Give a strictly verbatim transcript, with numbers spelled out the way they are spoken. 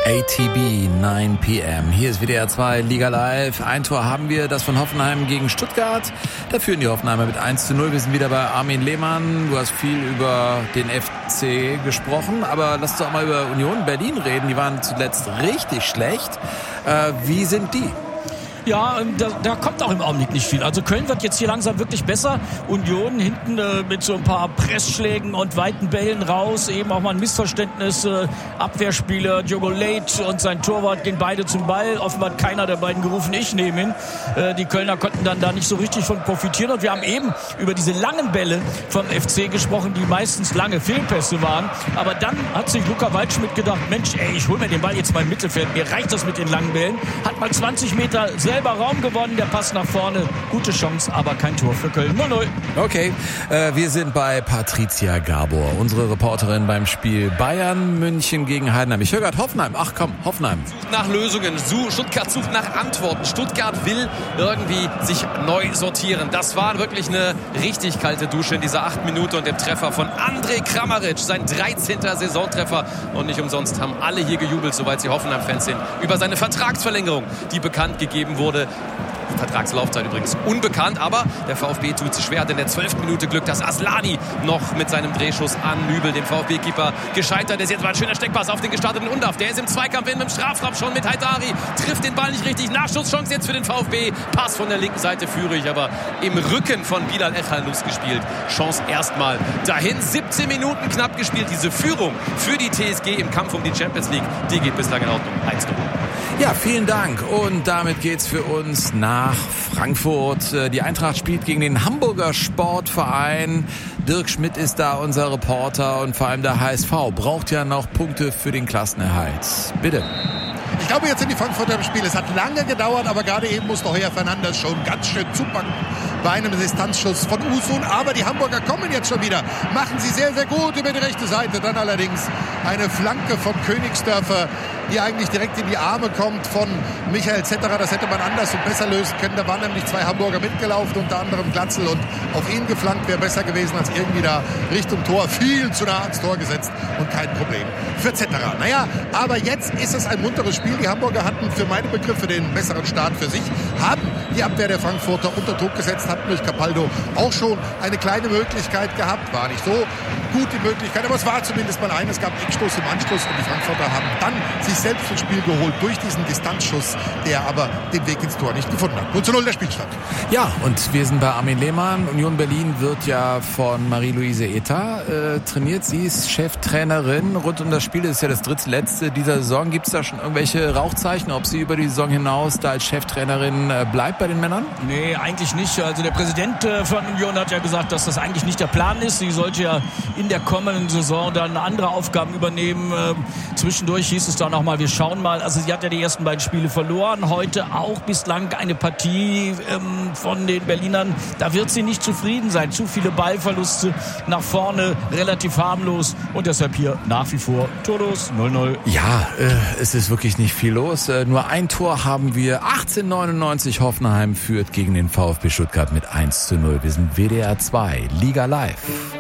A T B neun P M. Hier ist W D R zwei Liga Live. Ein Tor haben wir, das von Hoffenheim gegen Stuttgart. Da führen die Hoffenheimer mit eins zu null. Wir sind wieder bei Armin Lehmann. Du hast viel über den F C gesprochen, aber lass uns auch mal über Union Berlin reden. Die waren zuletzt richtig schlecht. Äh, wie sind die? Ja, da, da kommt auch im Augenblick nicht viel. Also Köln wird jetzt hier langsam wirklich besser. Union hinten äh, mit so ein paar Pressschlägen und weiten Bällen raus. Eben auch mal ein Missverständnis. Äh, Abwehrspieler Diogo Leite und sein Torwart gehen beide zum Ball. Offenbar hat keiner der beiden gerufen, ich nehme ihn. Äh, die Kölner konnten dann da nicht so richtig von profitieren. Und wir haben eben über diese langen Bälle vom F C gesprochen, die meistens lange Fehlpässe waren. Aber dann hat sich Luca Waldschmidt gedacht, Mensch, ey, ich hole mir den Ball jetzt mal im Mittelfeld. Mir reicht das mit den langen Bällen. Hat mal zwanzig Meter sehr selber Raum gewonnen, der Pass nach vorne, gute Chance, aber kein Tor für Köln. null null. Okay, äh, wir sind bei Patricia Gabor, unsere Reporterin beim Spiel Bayern München gegen Heidenheim. Ich höre gerade Hoffenheim. Ach komm, Hoffenheim. Sucht nach Lösungen, Stuttgart sucht nach Antworten. Stuttgart will irgendwie sich neu sortieren. Das war wirklich eine richtig kalte Dusche in dieser acht Minute und dem Treffer von Andrej Kramaric, sein dreizehnter Saisontreffer. Und nicht umsonst haben alle hier gejubelt, soweit sie Hoffenheim-Fans sind, über seine Vertragsverlängerung, die bekannt gegeben wurde. Die Vertragslaufzeit übrigens unbekannt, aber der VfB tut sich schwer. Hat in der zwölften Minute Glück, dass Aslani noch mit seinem Drehschuss an Nübel, dem VfB-Keeper, gescheitert ist. Jetzt war ein schöner Steckpass auf den gestarteten Undav. Der ist im Zweikampf in dem Strafraum schon mit Haidari, trifft den Ball nicht richtig. Nachschusschance jetzt für den VfB. Pass von der linken Seite Führig, aber im Rücken von Bilal Echalnus gespielt. Chance erstmal dahin. siebzehn Minuten knapp gespielt. Diese Führung für die T S G im Kampf um die Champions League, die geht bislang in Ordnung. eins zu null. Ja, vielen Dank. Und damit geht's für uns nach Frankfurt. Die Eintracht spielt gegen den Hamburger Sportverein. Dirk Schmidt ist da unser Reporter und vor allem der H S V braucht ja noch Punkte für den Klassenerhalt. Bitte. Ich glaube, jetzt sind die Frankfurter im Spiel. Es hat lange gedauert, aber gerade eben musste Heuer Fernandes schon ganz schön zupacken bei einem Distanzschuss von Usun. Aber die Hamburger kommen jetzt schon wieder. Machen sie sehr, sehr gut über die rechte Seite. Dann allerdings eine Flanke von Königsdörfer, die eigentlich direkt in die Arme kommt von Michael Zetterer. Das hätte man anders und besser lösen können. Da waren nämlich zwei Hamburger mitgelaufen, unter anderem Glatzel, und auf ihn geflankt wäre besser gewesen als irgendwie da Richtung Tor. Viel zu nah ans Tor gesetzt und kein Problem für Zetterer. Naja, aber jetzt ist es ein munteres Spiel. Die Hamburger hatten für meine Begriffe den besseren Start für sich, haben die Abwehr der Frankfurter unter Druck gesetzt, hatten durch Capaldo auch schon eine kleine Möglichkeit gehabt. War nicht so gut die Möglichkeit, aber es war zumindest mal eine. Es gab einen Eckstoß im Anschluss und die Frankfurter haben dann sich selbst ins Spiel geholt durch diesen Distanzschuss, der aber den Weg ins Tor nicht gefunden hat. null zu null der Spielstand. Ja, und wir sind bei Armin Lehmann. Union Berlin wird ja von Marie-Louise Eta äh, trainiert. Sie ist Cheftrainerin rund um das Spiel. Das ist ja das drittletzte dieser Saison. Gibt es da schon irgendwelche Rauchzeichen, ob sie über die Saison hinaus da als Cheftrainerin äh, bleibt bei den Männern? Nee, eigentlich nicht. Also der Präsident äh, von Union hat ja gesagt, dass das eigentlich nicht der Plan ist. Sie sollte ja in der kommenden Saison dann andere Aufgaben übernehmen. Äh, zwischendurch hieß es dann auch mal, wir schauen mal. Also sie hat ja die ersten beiden Spiele verloren. Heute auch bislang eine Partie ähm, von den Berlinern. Da wird sie nicht zufrieden sein. Zu viele Ballverluste nach vorne, relativ harmlos. Und deshalb hier nach wie vor torlos null null. Ja, äh, es ist wirklich nicht viel los. Äh, nur ein Tor haben wir. achtzehnhundertneunundneunzig Hoffenheim führt gegen den VfB Stuttgart mit eins zu null. Wir sind W D R zwei Liga Live.